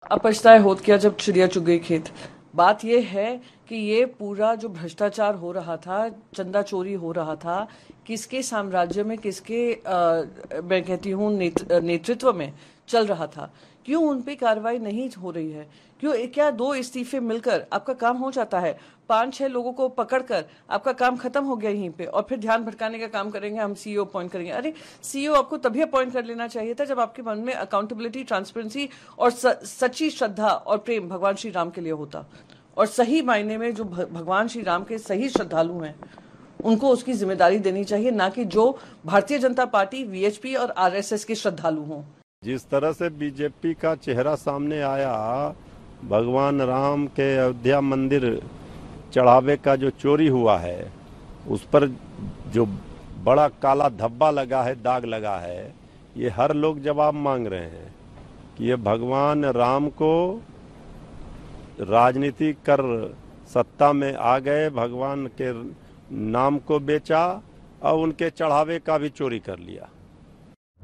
अपछताए होत क्या जब चिड़िया चुग गई खेत। बात यह है कि ये पूरा जो भ्रष्टाचार हो रहा था, चंदा चोरी हो रहा था, किसके साम्राज्य में, किसके मैं कहती हूँ नेतृत्व में चल रहा था। क्यों उन पे कार्रवाई नहीं हो रही है? क्यों क्या 2 इस्तीफे मिलकर आपका काम हो जाता है? 5-6 लोगों को पकड़कर आपका काम खत्म हो गया यहीं पे, और फिर ध्यान भटकाने का काम करेंगे, हम सीईओ अपॉइंट करेंगे। अरे सीईओ आपको तभी अपॉइंट कर लेना चाहिए था जब आपके मन में अकाउंटेबिलिटी, ट्रांसपेरेंसी और सच्ची श्रद्धा और प्रेम भगवान श्री राम के लिए होता। और सही मायने में जो भगवान श्री राम के सही श्रद्धालु हैं उनको उसकी जिम्मेदारी देनी चाहिए, ना कि जो भारतीय जनता पार्टी, वीएचपी और आरएसएस के श्रद्धालु हों। जिस तरह से बीजेपी का चेहरा सामने आया, भगवान राम के अयोध्या मंदिर चढ़ावे का जो चोरी हुआ है, उस पर जो बड़ा काला धब्बा लगा है, दाग लगा है, ये हर लोग जवाब मांग रहे हैं कि ये भगवान राम को राजनीति कर सत्ता में आ गए, भगवान के नाम को बेचा और उनके चढ़ावे का भी चोरी कर लिया।